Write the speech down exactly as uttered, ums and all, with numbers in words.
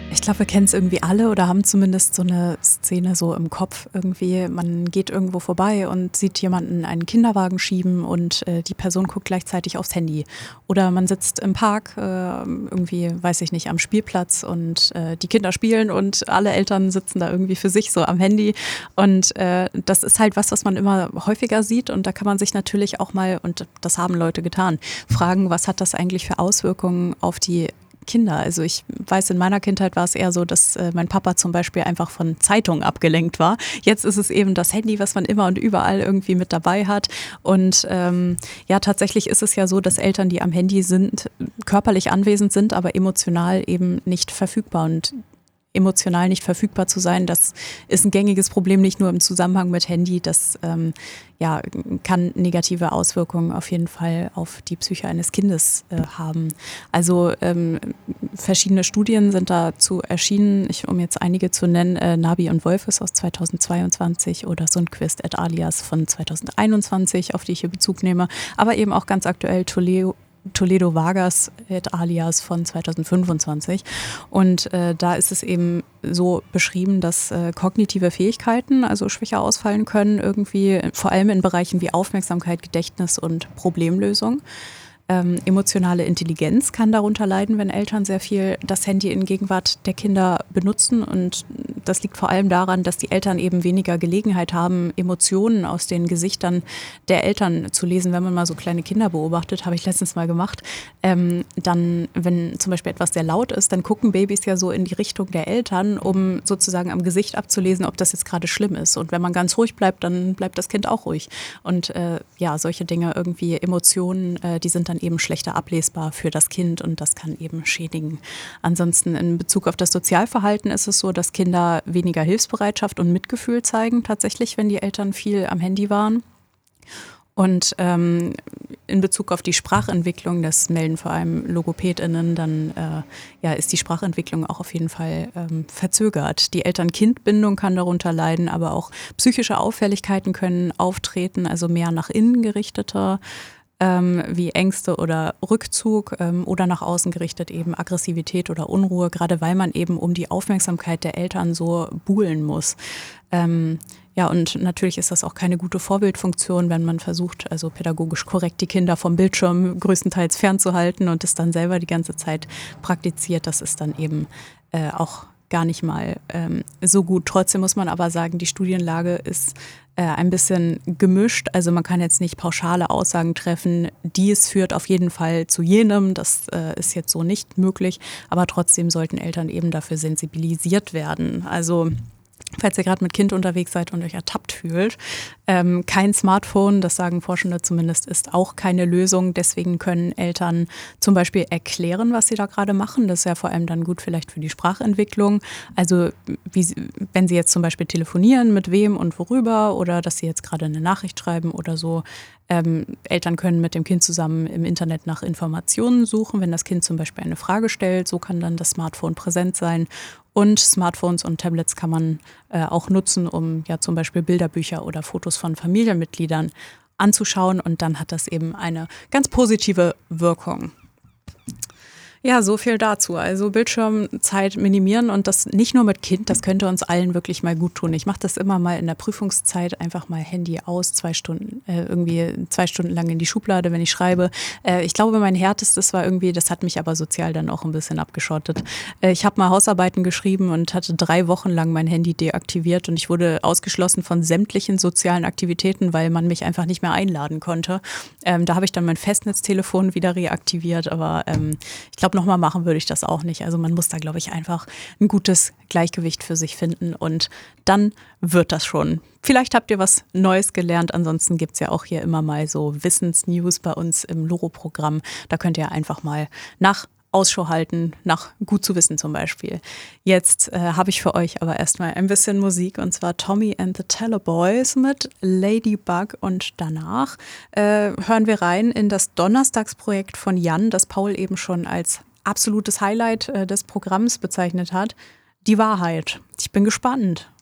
Ich glaube, wir kennen es irgendwie alle oder haben zumindest so eine Szene so im Kopf irgendwie. Man geht irgendwo vorbei und sieht jemanden einen Kinderwagen schieben und äh, die Person guckt gleichzeitig aufs Handy. Oder man sitzt im Park, äh, irgendwie, weiß ich nicht, am Spielplatz und äh, die Kinder spielen und alle Eltern sitzen da irgendwie für sich so am Handy. Und äh, das ist halt was, was man immer häufiger sieht. Und da kann man sich natürlich auch mal, und das haben Leute getan, fragen, was hat das eigentlich für Auswirkungen auf die Kinder. Also ich weiß, in meiner Kindheit war es eher so, dass äh, mein Papa zum Beispiel einfach von Zeitungen abgelenkt war. Jetzt ist es eben das Handy, was man immer und überall irgendwie mit dabei hat. Und ähm, ja, tatsächlich ist es ja so, dass Eltern, die am Handy sind, körperlich anwesend sind, aber emotional eben nicht verfügbar. Und emotional nicht verfügbar zu sein, das ist ein gängiges Problem, nicht nur im Zusammenhang mit Handy. Das ähm, ja, kann negative Auswirkungen auf jeden Fall auf die Psyche eines Kindes äh, haben. Also ähm, verschiedene Studien sind dazu erschienen, ich, um jetzt einige zu nennen, äh, Nabi und Wolfes aus zweitausendzweiundzwanzig oder Sundquist et alias von zweitausendeinundzwanzig, auf die ich hier Bezug nehme, aber eben auch ganz aktuell Toledo Toledo Vargas et alias von zweitausendfünfundzwanzig. Und äh, da ist es eben so beschrieben, dass äh, kognitive Fähigkeiten also schwächer ausfallen können, irgendwie vor allem in Bereichen wie Aufmerksamkeit, Gedächtnis und Problemlösung. Ähm, emotionale Intelligenz kann darunter leiden, wenn Eltern sehr viel das Handy in Gegenwart der Kinder benutzen. Und das liegt vor allem daran, dass die Eltern eben weniger Gelegenheit haben, Emotionen aus den Gesichtern der Eltern zu lesen. Wenn man mal so kleine Kinder beobachtet, habe ich letztens mal gemacht, ähm, dann, wenn zum Beispiel etwas sehr laut ist, dann gucken Babys ja so in die Richtung der Eltern, um sozusagen am Gesicht abzulesen, ob das jetzt gerade schlimm ist. Und wenn man ganz ruhig bleibt, dann bleibt das Kind auch ruhig. Und äh, ja, solche Dinge, irgendwie Emotionen, äh, die sind dann eben schlechter ablesbar für das Kind und das kann eben schädigen. Ansonsten in Bezug auf das Sozialverhalten ist es so, dass Kinder weniger Hilfsbereitschaft und Mitgefühl zeigen, tatsächlich, wenn die Eltern viel am Handy waren. Und ähm, in Bezug auf die Sprachentwicklung, das melden vor allem LogopädInnen, dann äh, ja, ist die Sprachentwicklung auch auf jeden Fall ähm, verzögert. Die Eltern-Kind-Bindung kann darunter leiden, aber auch psychische Auffälligkeiten können auftreten, also mehr nach innen gerichteter, ähm, wie Ängste oder Rückzug ähm, oder nach außen gerichtet eben Aggressivität oder Unruhe, gerade weil man eben um die Aufmerksamkeit der Eltern so buhlen muss. Ähm, Ja, und natürlich ist das auch keine gute Vorbildfunktion, wenn man versucht, also pädagogisch korrekt die Kinder vom Bildschirm größtenteils fernzuhalten und es dann selber die ganze Zeit praktiziert. Das ist dann eben äh, auch gar nicht mal ähm, so gut. Trotzdem muss man aber sagen, die Studienlage ist äh, ein bisschen gemischt. Also man kann jetzt nicht pauschale Aussagen treffen, dies führt auf jeden Fall zu jenem. Das äh, ist jetzt so nicht möglich. Aber trotzdem sollten Eltern eben dafür sensibilisiert werden. Also falls ihr gerade mit Kind unterwegs seid und euch ertappt fühlt. Ähm, kein Smartphone, das sagen Forschende zumindest, ist auch keine Lösung. Deswegen können Eltern zum Beispiel erklären, was sie da gerade machen. Das ist ja vor allem dann gut vielleicht für die Sprachentwicklung. Also wie, wenn sie jetzt zum Beispiel telefonieren, mit wem und worüber oder dass sie jetzt gerade eine Nachricht schreiben oder so. Ähm, Eltern können mit dem Kind zusammen im Internet nach Informationen suchen, wenn das Kind zum Beispiel eine Frage stellt. So kann dann das Smartphone präsent sein. Und Smartphones und Tablets kann man äh, auch nutzen, um ja zum Beispiel Bilderbücher oder Fotos von Familienmitgliedern anzuschauen. Und dann hat das eben eine ganz positive Wirkung. Ja, so viel dazu. Also Bildschirmzeit minimieren und das nicht nur mit Kind, das könnte uns allen wirklich mal gut tun. Ich mache das immer mal in der Prüfungszeit, einfach mal Handy aus, zwei Stunden, äh, irgendwie zwei Stunden lang in die Schublade, wenn ich schreibe. Äh, ich glaube, mein härtestes war irgendwie, das hat mich aber sozial dann auch ein bisschen abgeschottet. Äh, ich habe mal Hausarbeiten geschrieben und hatte drei Wochen lang mein Handy deaktiviert und ich wurde ausgeschlossen von sämtlichen sozialen Aktivitäten, weil man mich einfach nicht mehr einladen konnte. Ähm, da habe ich dann mein Festnetztelefon wieder reaktiviert, aber ähm, ich glaube, nochmal machen würde ich das auch nicht. Also man muss da, glaube ich, einfach ein gutes Gleichgewicht für sich finden und dann wird das schon. Vielleicht habt ihr was Neues gelernt. Ansonsten gibt es ja auch hier immer mal so Wissensnews bei uns im Loro-Programm. Da könnt ihr einfach mal nach Ausschau halten, nach gut zu wissen zum Beispiel. Jetzt äh, habe ich für euch aber erstmal ein bisschen Musik und zwar Tommy and the Teleboys mit Ladybug und danach äh, hören wir rein in das Donnerstagsprojekt von Jan, das Paul eben schon als absolutes Highlight äh, des Programms bezeichnet hat. Die Wahrheit. Ich bin gespannt.